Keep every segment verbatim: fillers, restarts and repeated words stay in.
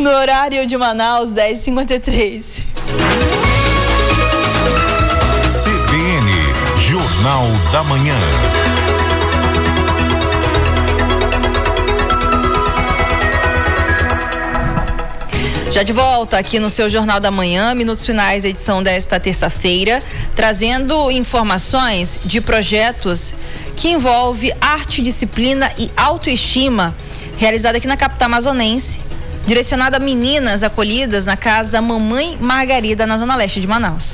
No horário de Manaus, dez e cinquenta e três. C B N, Jornal da Manhã. Já de volta aqui no seu Jornal da Manhã, minutos finais, edição desta terça-feira, trazendo informações de projetos que envolvem arte, disciplina e autoestima, realizada aqui na capital amazonense, direcionada a meninas acolhidas na casa Mamãe Margarida, na zona leste de Manaus.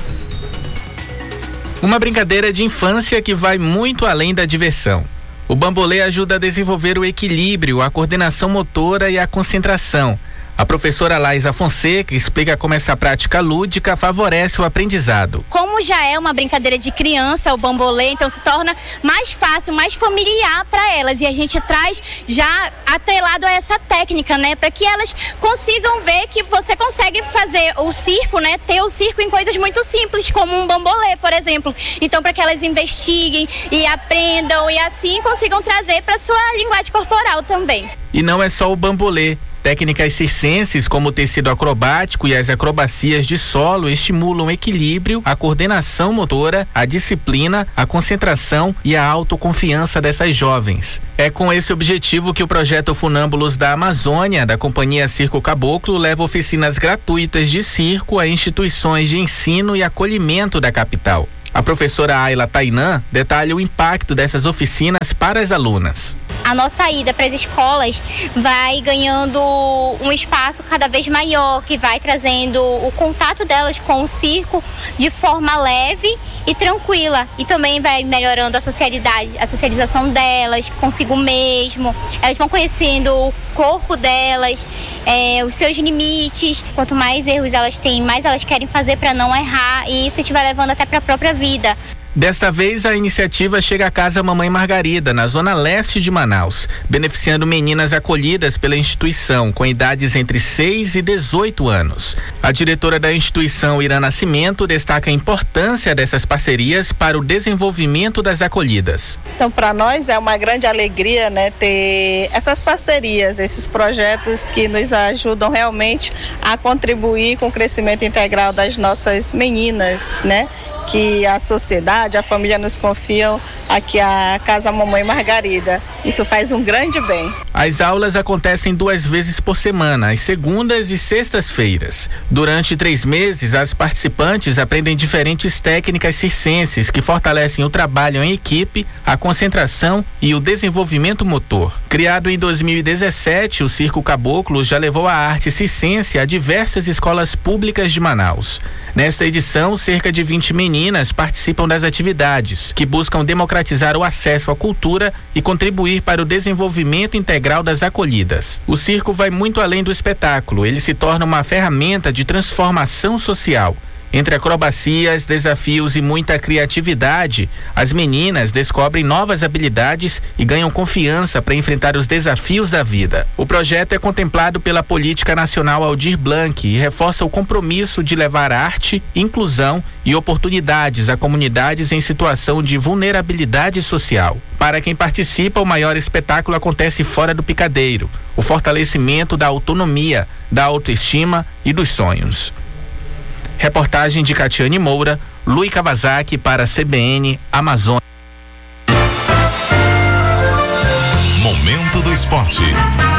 Uma brincadeira de infância que vai muito além da diversão. O bambolê ajuda a desenvolver o equilíbrio, a coordenação motora e a concentração. A professora Laísa Fonseca explica como essa prática lúdica favorece o aprendizado. Como já é uma brincadeira de criança, o bambolê, então se torna mais fácil, mais familiar para elas. E a gente traz já atrelado a essa técnica, né? Para que elas consigam ver que você consegue fazer o circo, né? Ter o circo em coisas muito simples, como um bambolê, por exemplo. Então, para que elas investiguem e aprendam e assim consigam trazer para sua linguagem corporal também. E não é só o bambolê. Técnicas circenses como o tecido acrobático e as acrobacias de solo estimulam o equilíbrio, a coordenação motora, a disciplina, a concentração e a autoconfiança dessas jovens. É com esse objetivo que o projeto Funâmbulos da Amazônia, da Companhia Circo Caboclo, leva oficinas gratuitas de circo a instituições de ensino e acolhimento da capital. A professora Ayla Tainã detalha o impacto dessas oficinas para as alunas. A nossa ida para as escolas vai ganhando um espaço cada vez maior, que vai trazendo o contato delas com o circo de forma leve e tranquila. E também vai melhorando a socialidade, a socialização delas consigo mesmo. Elas vão conhecendo o corpo delas, é, os seus limites. Quanto mais erros elas têm, mais elas querem fazer para não errar. E isso a gente vai levando até para a própria vida. Dessa vez, a iniciativa chega à Casa Mamãe Margarida, na zona leste de Manaus, beneficiando meninas acolhidas pela instituição, com idades entre seis e dezoito anos. A diretora da instituição, Ira Nascimento, destaca a importância dessas parcerias para o desenvolvimento das acolhidas. Então, para nós é uma grande alegria, né, ter essas parcerias, esses projetos que nos ajudam realmente a contribuir com o crescimento integral das nossas meninas, né? Que a sociedade, a família nos confiam aqui à Casa Mamãe Margarida. Isso faz um grande bem. As aulas acontecem duas vezes por semana, às segundas e sextas-feiras. Durante três meses, as participantes aprendem diferentes técnicas circenses que fortalecem o trabalho em equipe, a concentração e o desenvolvimento motor. Criado em dois mil e dezessete, o Circo Caboclo já levou a arte circense a diversas escolas públicas de Manaus. Nesta edição, cerca de vinte meninas participam das atividades, que buscam democratizar o acesso à cultura e contribuir para o desenvolvimento integral das acolhidas. O circo vai muito além do espetáculo, ele se torna uma ferramenta de transformação social. Entre acrobacias, desafios e muita criatividade, as meninas descobrem novas habilidades e ganham confiança para enfrentar os desafios da vida. O projeto é contemplado pela Política Nacional Aldir Blanc e reforça o compromisso de levar arte, inclusão e oportunidades a comunidades em situação de vulnerabilidade social. Para quem participa, o maior espetáculo acontece fora do picadeiro, o fortalecimento da autonomia, da autoestima e dos sonhos. Reportagem de Catiane Moura, Lui Kawasaki para a C B N Amazônia. Momento do Esporte.